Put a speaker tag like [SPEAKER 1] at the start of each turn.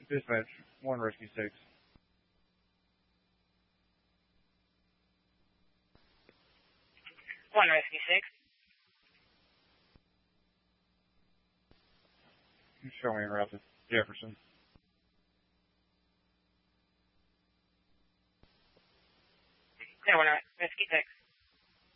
[SPEAKER 1] Dispatch, 1 Rescue 6.
[SPEAKER 2] One Rescue 6.
[SPEAKER 1] Show me en route to Jefferson.
[SPEAKER 2] Yeah, 1 Rescue 6.